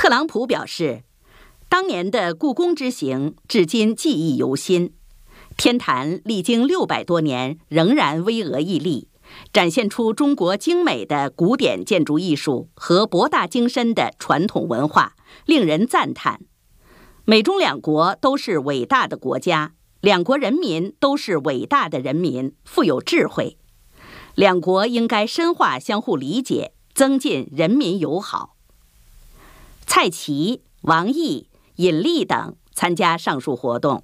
特朗普表示，当年的故宫之行至今记忆犹新，天坛历经600多年仍然巍峨屹立，展现出中国精美的古典建筑艺术和博大精深的传统文化，令人赞叹。美中两国都是伟大的国家，两国人民都是伟大的人民，富有智慧。两国应该深化相互理解，增进人民友好。蔡奇、王毅、尹力等参加上述活动。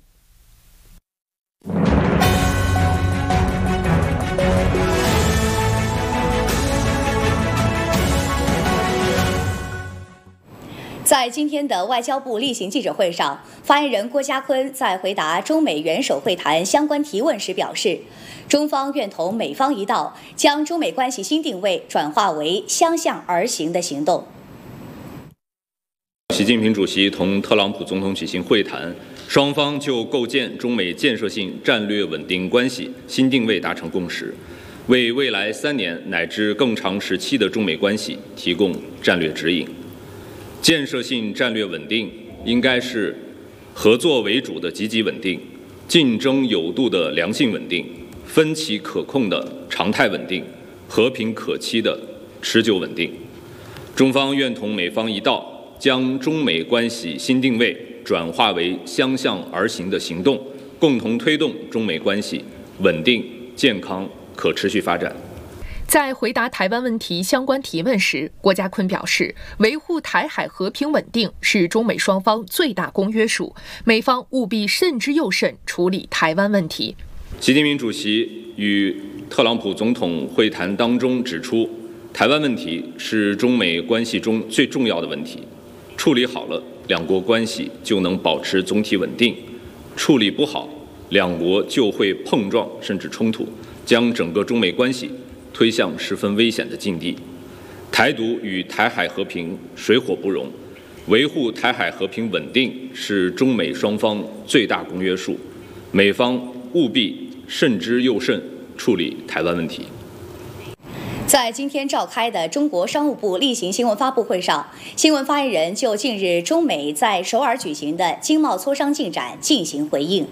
在今天的外交部例行记者会上，发言人郭家坤在回答中美元首会谈相关提问时表示，中方愿同美方一道，将中美关系新定位转化为相向而行的行动。 习近平主席同特朗普总统举行会谈，双方就构建中美建设性战略稳定关系新定位达成共识，为未来3年乃至更长时期的中美关系提供战略指引。建设性战略稳定应该是合作为主的积极稳定，竞争有度的良性稳定，分歧可控的常态稳定，和平可期的持久稳定。中方愿同美方一道，将中美关系新定位转化为相向而行的行动，共同推动中美关系稳定、健康、可持续发展。 在回答台湾问题相关提问时，郭家坤表示，维护台海和平稳定是中美双方最大公约数，美方务必慎之又慎处理台湾问题。 习近平主席与特朗普总统会谈当中指出，台湾问题是中美关系中最重要的问题，处理好了，两国关系就能保持总体稳定；处理不好，两国就会碰撞甚至冲突，将整个中美关系推向十分危险的境地。台独与台海和平水火不容，维护台海和平稳定是中美双方最大公约数，美方务必慎之又慎处理台湾问题。 在今天召开的中国商务部例行新闻发布会上，新闻发言人就近日中美在首尔举行的经贸磋商进展进行回应。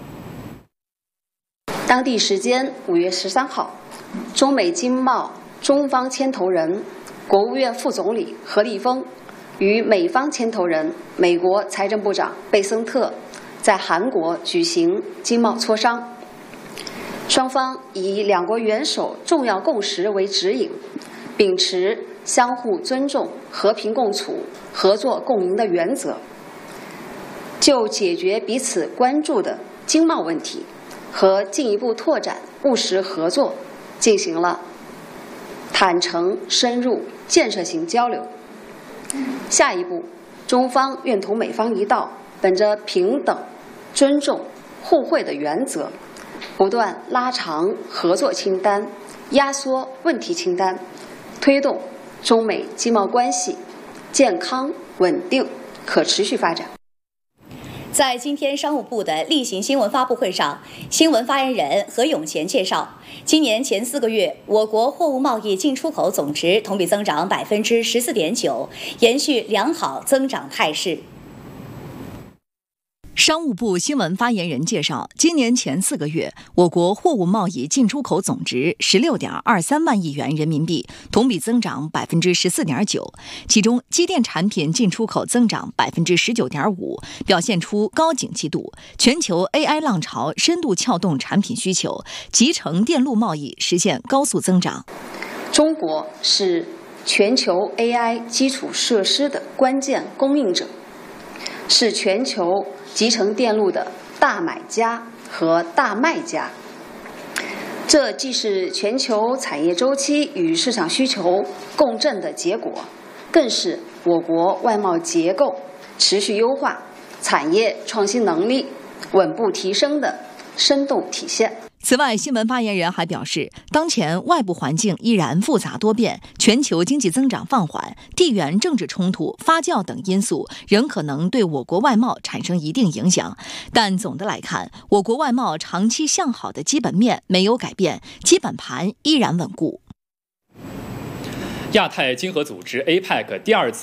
当地时间5月13号，中美经贸中方牵头人、国务院副总理何立峰与美方牵头人、美国财政部长贝森特在韩国举行经贸磋商。双方以两国元首重要共识为指引，秉持相互尊重、和平共处、合作共赢的原则，就解决彼此关注的经贸问题和进一步拓展务实合作进行了坦诚、深入、建设性交流。下一步，中方愿同美方一道，本着平等、尊重、互惠的原则，不断拉长合作清单，压缩问题清单，推动中美经贸关系健康、稳定、可持续发展。 在今天商务部的例行新闻发布会上，新闻发言人何永乾介绍，今年前4个月，我国货物贸易进出口总值同比增长14.9%，延续良好增长态势。 商务部新闻发言人介绍，今年前4个月，我国货物贸易进出口总值16.23万亿元人民币，同比增长14.9%，其中机电产品进出口增长19.5%，表现出高景气度。全球 AI 浪潮深度撬动产品需求，集成电路贸易实现高速增长。 中国是全球 AI 基础设施的关键供应者，是全球集成电路的大买家和大卖家，这既是全球产业周期与市场需求共振的结果，更是我国外贸结构持续优化、产业创新能力稳步提升的生动体现。 此外，新闻发言人还表示，当前外部环境依然复杂多变，全球经济增长放缓，地缘政治冲突发酵等因素仍可能对我国外贸产生一定影响。但总的来看，我国外贸长期向好的基本面没有改变，基本盘依然稳固。 亚太经合组织 APEC 第2次